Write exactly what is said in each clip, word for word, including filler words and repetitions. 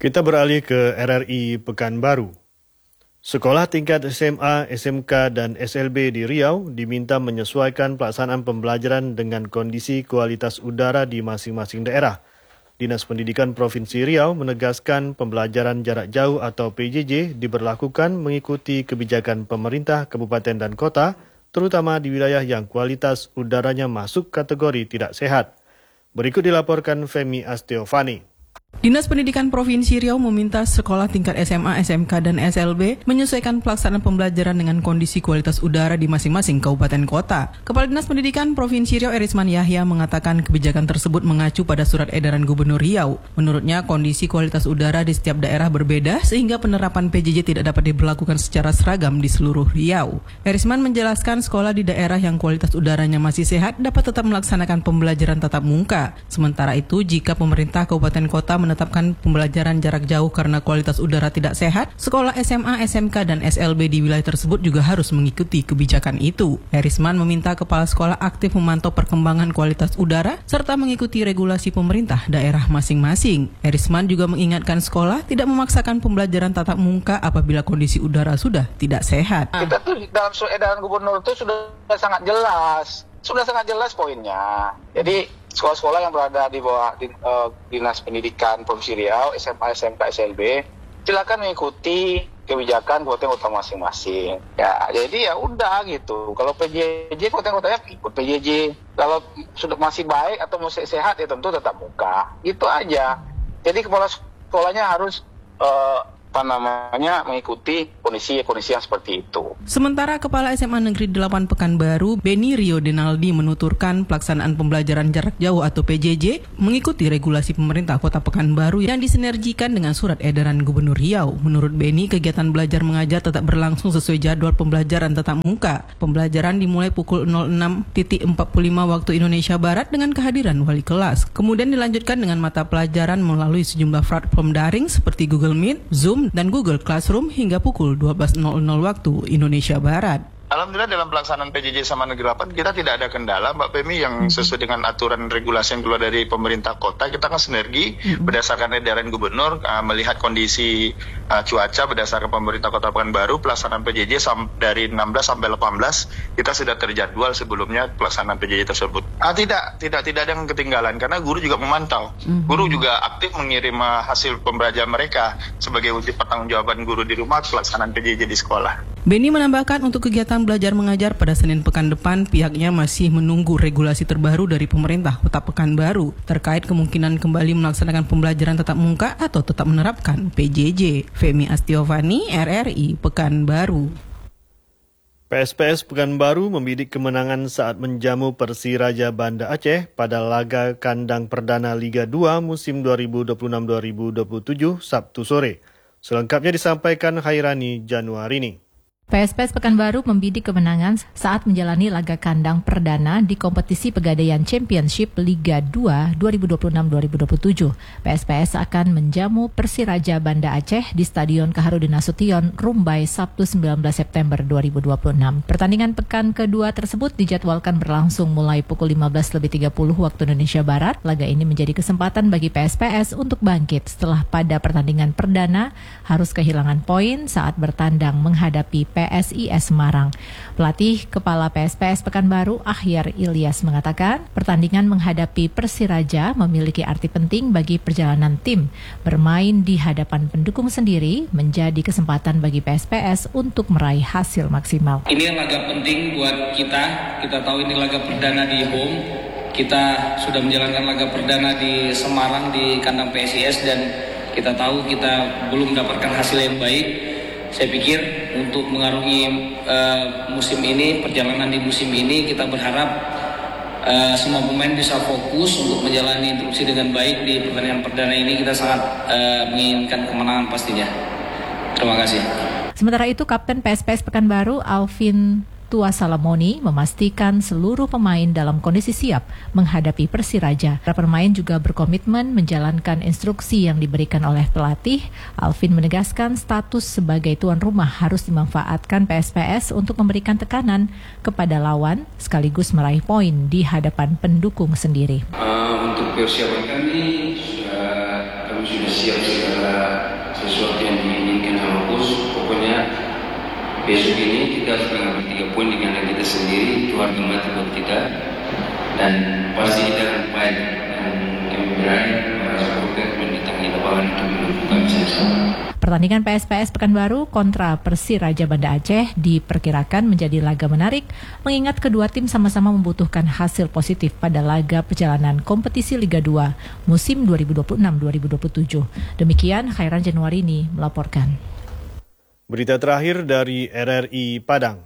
Kita beralih ke R R I Pekanbaru. Sekolah tingkat S M A, S M K dan S L B di Riau diminta menyesuaikan pelaksanaan pembelajaran dengan kondisi kualitas udara di masing-masing daerah. Dinas Pendidikan Provinsi Riau menegaskan pembelajaran jarak jauh atau P J J diberlakukan mengikuti kebijakan pemerintah kabupaten dan kota, terutama di wilayah yang kualitas udaranya masuk kategori tidak sehat. Berikut dilaporkan Femi Astiovani. Dinas Pendidikan Provinsi Riau meminta sekolah tingkat S M A, S M K, dan S L B menyesuaikan pelaksanaan pembelajaran dengan kondisi kualitas udara di masing-masing kabupaten kota. Kepala Dinas Pendidikan Provinsi Riau Erisman Yahya mengatakan kebijakan tersebut mengacu pada surat edaran Gubernur Riau. Menurutnya kondisi kualitas udara di setiap daerah berbeda sehingga penerapan P J J tidak dapat diberlakukan secara seragam di seluruh Riau. Erisman menjelaskan sekolah di daerah yang kualitas udaranya masih sehat dapat tetap melaksanakan pembelajaran tatap muka. Sementara itu, jika pemerintah kabupaten kota menetapkan pembelajaran jarak jauh karena kualitas udara tidak sehat, sekolah S M A, S M K, dan S L B di wilayah tersebut juga harus mengikuti kebijakan itu. Erisman meminta kepala sekolah aktif memantau perkembangan kualitas udara serta mengikuti regulasi pemerintah daerah masing-masing. Erisman juga mengingatkan sekolah tidak memaksakan pembelajaran tatap muka apabila kondisi udara sudah tidak sehat. Kita tuh dalam surat edaran gubernur itu sudah sangat jelas. Sudah sangat jelas poinnya. Jadi sekolah-sekolah yang berada di bawah di, uh, Dinas Pendidikan Provinsi Riau, S M A, S M K, S L B, silakan mengikuti kebijakan kabupaten kota masing-masing. Ya, jadi ya udah gitu. Kalau P J J kabupaten kotanya ikut P J J. Kalau sudah masih baik atau masih sehat ya tentu tetap muka. Itu aja. Jadi kepala sekolahnya harus uh, apa namanya mengikuti kondisi-kondisi yang seperti itu. Sementara Kepala S M A Negeri delapan Pekanbaru, Beni Rio Denaldi menuturkan pelaksanaan pembelajaran jarak jauh atau P J J mengikuti regulasi pemerintah Kota Pekanbaru yang disinergikan dengan surat edaran Gubernur Riau. Menurut Beni, kegiatan belajar mengajar tetap berlangsung sesuai jadwal pembelajaran tatap muka. Pembelajaran dimulai pukul nol enam empat puluh lima waktu Indonesia Barat dengan kehadiran wali kelas. Kemudian dilanjutkan dengan mata pelajaran melalui sejumlah platform daring seperti Google Meet, Zoom, dan Google Classroom hingga pukul dua belas nol nol waktu Indonesia Barat. Alhamdulillah dalam pelaksanaan P J J sama Negeri delapan kita tidak ada kendala, Mbak Pemi, yang sesuai dengan aturan regulasi yang keluar dari pemerintah kota. Kita akan sinergi mm-hmm. berdasarkan edaran gubernur, uh, melihat kondisi uh, cuaca berdasarkan pemerintah Kota Pekanbaru. Pelaksanaan P J J sam- dari enam belas sampai delapan belas kita sudah terjadwal sebelumnya pelaksanaan P J J tersebut. Ah, tidak, tidak, tidak ada yang ketinggalan karena guru juga memantau. Mm-hmm. Guru juga aktif mengirim uh, hasil pembelajaran mereka sebagai wujud pertanggungjawaban guru di rumah pelaksanaan P J J di sekolah. Beni menambahkan untuk kegiatan belajar mengajar pada Senin pekan depan, pihaknya masih menunggu regulasi terbaru dari pemerintah Kota Pekanbaru terkait kemungkinan kembali melaksanakan pembelajaran tatap muka atau tetap menerapkan P J J. Femi Astiovani, R R I Pekanbaru. P S P S Pekanbaru membidik kemenangan saat menjamu Persiraja Banda Aceh pada laga kandang perdana Liga dua musim dua ribu dua puluh enam dua ribu dua puluh tujuh Sabtu sore. Selengkapnya disampaikan Hairani Januarini. P S P S Pekanbaru membidik kemenangan saat menjalani laga kandang perdana di kompetisi Pegadaian Championship Liga dua dua ribu dua puluh enam dua ribu dua puluh tujuh. P S P S akan menjamu Persiraja Banda Aceh di Stadion Kaharudin Nasution, Rumbai, Sabtu sembilan belas September dua ribu dua puluh enam. Pertandingan pekan kedua tersebut dijadwalkan berlangsung mulai pukul lima belas lebih tiga puluh waktu Indonesia Barat. Laga ini menjadi kesempatan bagi P S P S untuk bangkit setelah pada pertandingan perdana harus kehilangan poin saat bertandang menghadapi P S I S Semarang. Pelatih Kepala P S P S Pekanbaru, Ahyar Ilyas, mengatakan pertandingan menghadapi Persiraja memiliki arti penting bagi perjalanan tim. Bermain di hadapan pendukung sendiri menjadi kesempatan bagi P S P S untuk meraih hasil maksimal. Ini laga penting buat kita. Kita tahu ini laga perdana di home. Kita sudah menjalankan laga perdana di Semarang di kandang P S I S dan kita tahu kita belum mendapatkan hasil yang baik. Saya pikir untuk mengarungi uh, musim ini, perjalanan di musim ini, kita berharap uh, semua pemain bisa fokus untuk menjalani instruksi dengan baik di pertandingan perdana ini. Kita sangat uh, menginginkan kemenangan pastinya. Terima kasih. Sementara itu, Kapten P S P S Pekanbaru, Alvin Tua Salamoni, memastikan seluruh pemain dalam kondisi siap menghadapi Persiraja. Para pemain juga berkomitmen menjalankan instruksi yang diberikan oleh pelatih. Alvin menegaskan status sebagai tuan rumah harus dimanfaatkan P S P S untuk memberikan tekanan kepada lawan sekaligus meraih poin di hadapan pendukung sendiri. Uh, untuk persiapan kami, sudah, kami sudah siap segala fokus, pokoknya besok ini kita harus mengambil tiga poin di kandang kita sendiri, itu harga mati buat kita, dan pasti kita akan fight dan kami berani merasa komitmen di tengah lapangan untuk menentukan bisa. Pertandingan P S P S Pekanbaru kontra Persiraja Banda Aceh diperkirakan menjadi laga menarik, mengingat kedua tim sama-sama membutuhkan hasil positif pada laga perjalanan kompetisi Liga dua musim dua ribu dua puluh enam dua ribu dua puluh tujuh. Demikian Khairan Januarini melaporkan. Berita terakhir dari R R I Padang.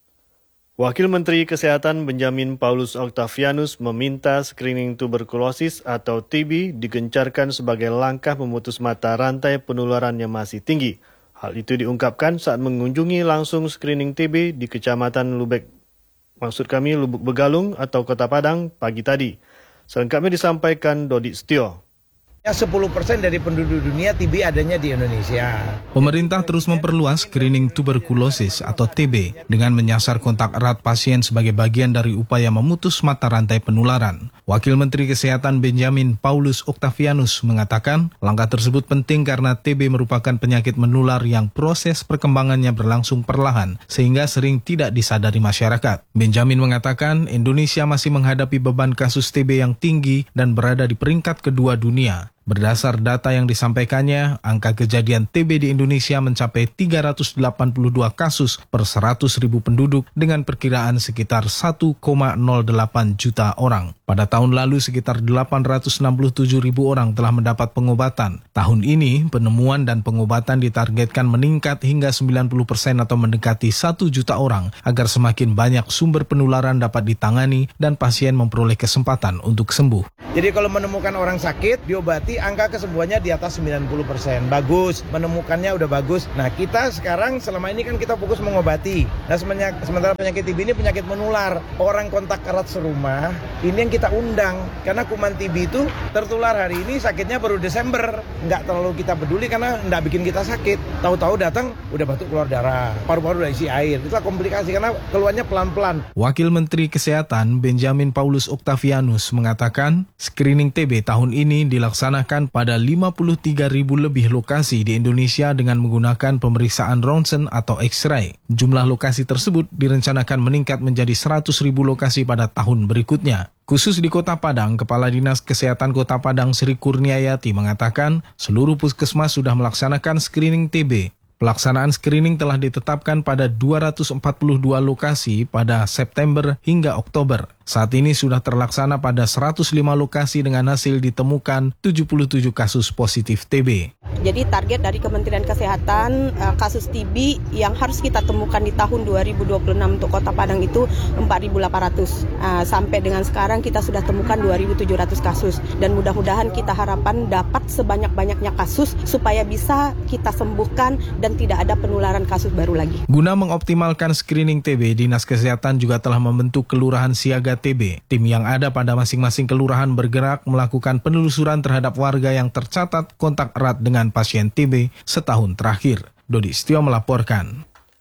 Wakil Menteri Kesehatan Benjamin Paulus Octavianus meminta screening tuberkulosis atau T B digencarkan sebagai langkah memutus mata rantai penularan yang masih tinggi. Hal itu diungkapkan saat mengunjungi langsung screening T B di Kecamatan Lubek, maksud kami Lubuk Begalung atau Kota Padang pagi tadi. Selengkapnya disampaikan Dodi Setio. sepuluh persen dari penduduk dunia T B adanya di Indonesia. Pemerintah terus memperluas screening tuberkulosis atau T B dengan menyasar kontak erat pasien sebagai bagian dari upaya memutus mata rantai penularan. Wakil Menteri Kesehatan Benjamin Paulus Octavianus mengatakan langkah tersebut penting karena T B merupakan penyakit menular yang proses perkembangannya berlangsung perlahan sehingga sering tidak disadari masyarakat. Benjamin mengatakan Indonesia masih menghadapi beban kasus T B yang tinggi dan berada di peringkat kedua dunia. Berdasar data yang disampaikannya, angka kejadian T B di Indonesia mencapai tiga ratus delapan puluh dua kasus per seratus ribu penduduk dengan perkiraan sekitar satu koma nol delapan juta orang. Pada tahun lalu sekitar delapan ratus enam puluh tujuh ribu orang telah mendapat pengobatan. Tahun ini, penemuan dan pengobatan ditargetkan meningkat hingga sembilan puluh persen atau mendekati satu juta orang agar semakin banyak sumber penularan dapat ditangani dan pasien memperoleh kesempatan untuk sembuh. Jadi kalau menemukan orang sakit, diobati, angka kesembuhannya di atas sembilan puluh persen. Bagus, menemukannya udah bagus. Nah kita sekarang selama ini kan kita fokus mengobati. Nah sementara penyakit T B ini penyakit menular. Orang kontak erat serumah, ini yang kita undang. Karena kuman T B itu tertular hari ini, sakitnya baru Desember. Nggak terlalu kita peduli karena nggak bikin kita sakit. Tahu-tahu datang, udah batuk keluar darah. Paru-paru udah isi air. Itulah komplikasi karena keluarnya pelan-pelan. Wakil Menteri Kesehatan Benjamin Paulus Octavianus mengatakan, screening T B tahun ini dilaksanakan pada lima puluh tiga ribu lebih lokasi di Indonesia dengan menggunakan pemeriksaan ronsen atau X-ray. Jumlah lokasi tersebut direncanakan meningkat menjadi seratus ribu lokasi pada tahun berikutnya. Khusus di Kota Padang, Kepala Dinas Kesehatan Kota Padang Sri Kurniayati mengatakan seluruh puskesmas sudah melaksanakan screening T B. Pelaksanaan screening telah ditetapkan pada dua ratus empat puluh dua lokasi pada September hingga Oktober. Saat ini sudah terlaksana pada seratus lima lokasi dengan hasil ditemukan tujuh puluh tujuh kasus positif T B. Jadi target dari Kementerian Kesehatan kasus T B yang harus kita temukan di tahun dua ribu dua puluh enam untuk Kota Padang itu empat ribu delapan ratus. Sampai dengan sekarang kita sudah temukan dua ribu tujuh ratus kasus. Dan mudah-mudahan kita harapan dapat sebanyak-banyaknya kasus supaya bisa kita sembuhkan dan tidak ada penularan kasus baru lagi. Guna mengoptimalkan screening T B, Dinas Kesehatan juga telah membentuk Kelurahan Siaga T B. Tim yang ada pada masing-masing kelurahan bergerak melakukan penelusuran terhadap warga yang tercatat kontak erat dengan pasien T B setahun terakhir. Dodi Setio melaporkan.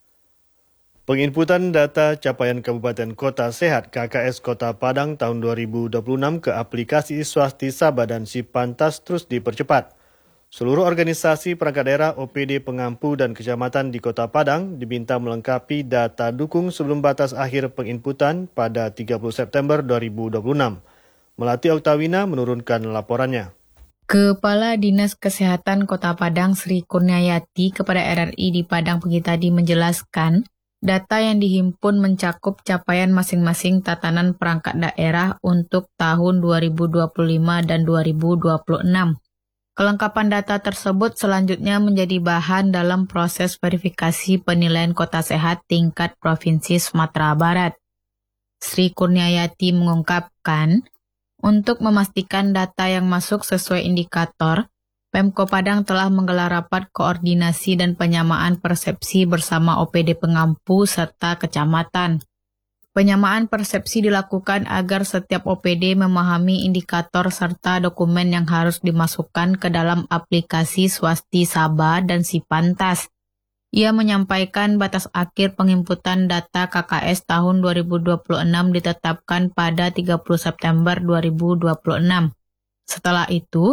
Penginputan data capaian Kabupaten Kota Sehat K K S Kota Padang tahun dua ribu dua puluh enam ke aplikasi Swasti Saba dan Sipantas terus dipercepat. Seluruh organisasi perangkat daerah, O P D, pengampu dan kecamatan di Kota Padang diminta melengkapi data dukung sebelum batas akhir penginputan pada tiga puluh September dua ribu dua puluh enam. Melati Oktawina menurunkan laporannya. Kepala Dinas Kesehatan Kota Padang Sri Kurniayati kepada R R I di Padang pagi tadi menjelaskan, data yang dihimpun mencakup capaian masing-masing tatanan perangkat daerah untuk tahun dua ribu dua puluh lima dan dua ribu dua puluh enam. Kelengkapan data tersebut selanjutnya menjadi bahan dalam proses verifikasi penilaian kota sehat tingkat Provinsi Sumatera Barat. Sri Kurniayati mengungkapkan, untuk memastikan data yang masuk sesuai indikator, Pemko Padang telah menggelar rapat koordinasi dan penyamaan persepsi bersama O P D pengampu serta kecamatan. Penyamaan persepsi dilakukan agar setiap O P D memahami indikator serta dokumen yang harus dimasukkan ke dalam aplikasi Swasti Saba dan Sipantas. Ia menyampaikan batas akhir penginputan data K K S tahun dua ribu dua puluh enam ditetapkan pada tiga puluh September dua ribu dua puluh enam. Setelah itu,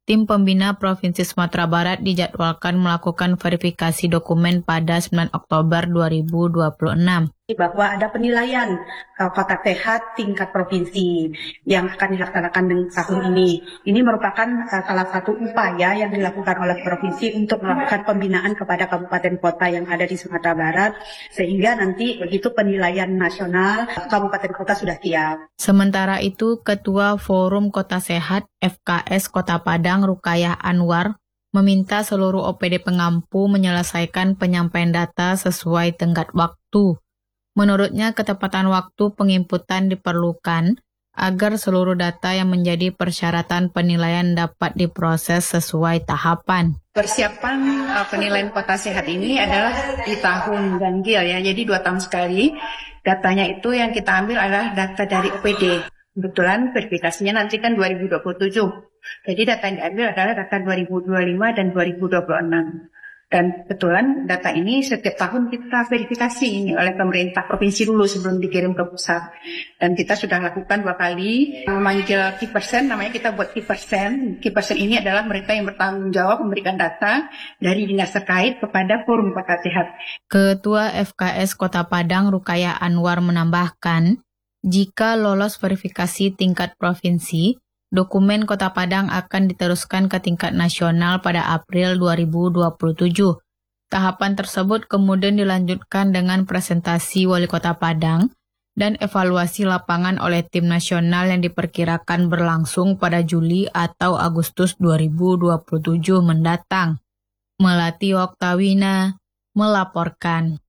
tim pembina Provinsi Sumatera Barat dijadwalkan melakukan verifikasi dokumen pada sembilan Oktober dua ribu dua puluh enam. Bahwa ada penilaian uh, kota sehat tingkat provinsi yang akan dilaksanakan dengan tahun ini. Ini merupakan uh, salah satu upaya yang dilakukan oleh provinsi untuk melakukan pembinaan kepada kabupaten kota yang ada di Sumatera Barat, sehingga nanti begitu penilaian nasional, kabupaten kota sudah siap. Sementara itu, Ketua Forum Kota Sehat F K S Kota Padang Rukayah Anwar meminta seluruh O P D pengampu menyelesaikan penyampaian data sesuai tenggat waktu. Menurutnya, ketepatan waktu penginputan diperlukan agar seluruh data yang menjadi persyaratan penilaian dapat diproses sesuai tahapan. Persiapan uh, penilaian kota sehat ini adalah di tahun ganjil ya, jadi dua tahun sekali. Datanya itu yang kita ambil adalah data dari O P D. Kebetulan verifikasinya nanti kan dua ribu dua puluh tujuh. Jadi data yang diambil adalah data dua ribu dua puluh lima dan dua ribu dua puluh enam. Dan kebetulan data ini setiap tahun kita verifikasi ini oleh pemerintah provinsi dulu sebelum dikirim ke pusat. Dan kita sudah lakukan dua kali memanggil key person, namanya kita buat key person. Key person ini adalah mereka yang bertanggung jawab memberikan data dari dinas terkait kepada Forum Kota Sehat. Ketua F K S Kota Padang Rukayah Anwar menambahkan, jika lolos verifikasi tingkat provinsi, dokumen Kota Padang akan diteruskan ke tingkat nasional pada April dua ribu dua puluh tujuh. Tahapan tersebut kemudian dilanjutkan dengan presentasi Wali Kota Padang dan evaluasi lapangan oleh tim nasional yang diperkirakan berlangsung pada Juli atau Agustus dua ribu dua puluh tujuh mendatang. Melati Oktawina melaporkan.